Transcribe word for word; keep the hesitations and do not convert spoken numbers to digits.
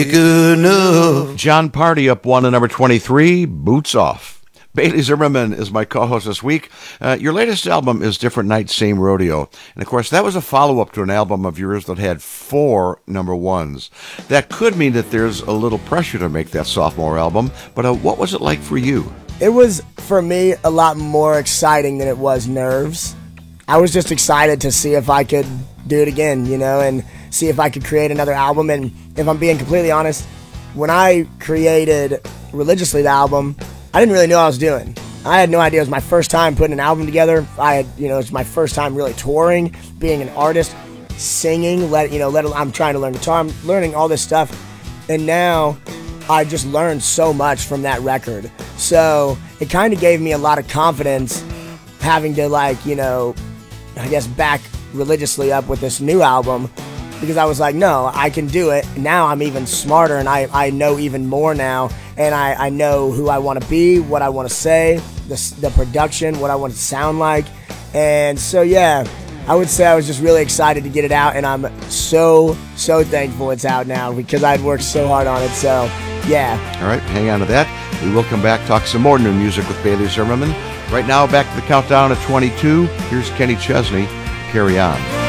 Good enough. John Party up one to number twenty-three, Boots Off. Bailey Zimmerman is my co-host this week. Uh, your latest album is Different Night, Same Rodeo. And, of course, that was a follow-up to an album of yours that had four number ones. That could mean that there's a little pressure to make that sophomore album, but uh, what was it like for you? It was, for me, a lot more exciting than it was Nerves. I was just excited to see if I could do it again, you know, and see if I could create another album. And if I'm being completely honest, when I created Religiously, the album, I didn't really know what I was doing. I had no idea. It was my first time putting an album together. I had, you know, it was my first time really touring, being an artist, singing. Let you know, let I'm trying to learn guitar. I'm learning all this stuff, and now I just learned so much from that record. So it kind of gave me a lot of confidence, having to like, you know, I guess back Religiously up with this new album. Because I was like, no, I can do it. Now I'm even smarter, and I, I know even more now. And I, I know who I want to be, what I want to say, the, the production, what I want it to sound like. And so, yeah, I would say I was just really excited to get it out. And I'm so, so thankful it's out now because I'd worked so hard on it. So, yeah. All right, hang on to that. We will come back, talk some more new music with Bailey Zimmerman. Right now, back to the countdown at twenty-two. Here's Kenny Chesney. Carry On.